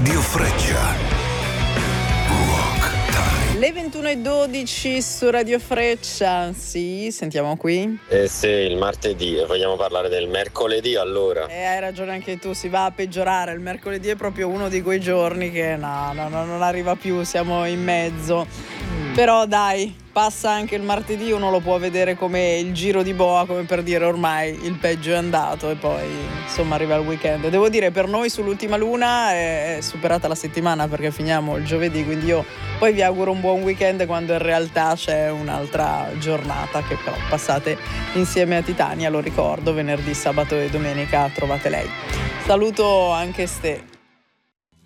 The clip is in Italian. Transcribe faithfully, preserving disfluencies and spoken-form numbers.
Radio Freccia. Le ventuno e dodici su Radio Freccia, sì, sentiamo qui. Eh sì, il martedì, vogliamo parlare del mercoledì allora? Eh, hai ragione anche tu, si va a peggiorare, il mercoledì è proprio uno di quei giorni che no, no, no non arriva più, siamo in mezzo. Però dai, passa anche il martedì, uno lo può vedere come il giro di boa, come per dire ormai il peggio è andato e poi insomma arriva il weekend. Devo dire, per noi sull'ultima luna è superata la settimana perché finiamo il giovedì, quindi io poi vi auguro un buon weekend quando in realtà c'è un'altra giornata che però passate insieme a Titania, lo ricordo, venerdì, sabato e domenica trovate lei. Saluto anche Ste.